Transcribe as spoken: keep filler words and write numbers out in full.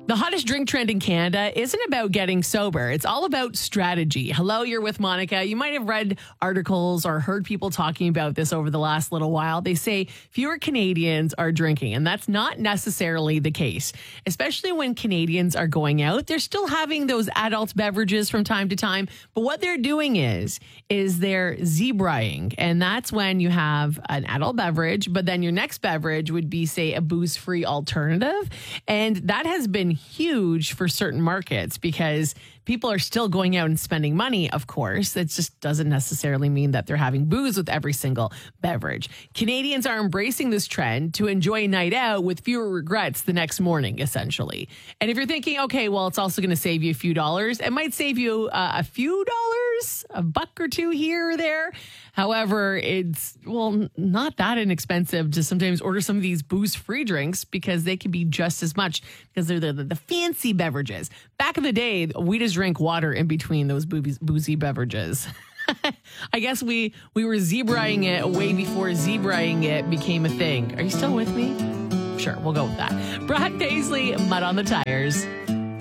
The hottest drink trend in Canada isn't about getting sober. It's all about strategy. Hello, you're with Monica. You might have read articles or heard people talking about this over the last little while. They say fewer Canadians are drinking, and that's not necessarily the case. Especially when Canadians are going out, they're still having those adult beverages from time to time. But what they're doing is, is they're zebraing. And that's when you have an adult beverage, but then your next beverage would be, say, a booze-free alternative. And that has been huge for certain markets because people are still going out and spending money, of course. It just doesn't necessarily mean that they're having booze with every single beverage. Canadians are embracing this trend to enjoy a night out with fewer regrets the next morning, essentially. And if you're thinking, okay, well, it's also going to save you a few dollars, it might save you uh, a few dollars, a buck or two here or there. However, it's, well, not that inexpensive to sometimes order some of these booze-free drinks because they can be just as much because they're the, the, the fancy beverages. Back in the day, we just drank water in between those boozy, boozy beverages. I guess we, we were zebraing it way before zebraing it became a thing. Are you still with me? Sure, we'll go with that. Brad Paisley, Mud on the Tires.